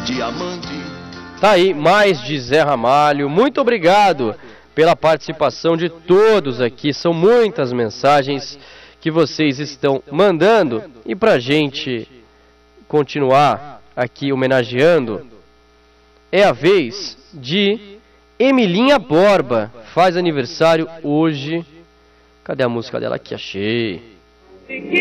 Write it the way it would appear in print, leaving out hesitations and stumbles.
diamante. Tá aí, mais de Zé Ramalho. Muito obrigado pela participação de todos aqui. São muitas mensagens que vocês estão mandando. E pra gente continuar aqui homenageando, é a vez de Emilinha Borba. Faz aniversário hoje. Cadê a música dela aqui? Achei.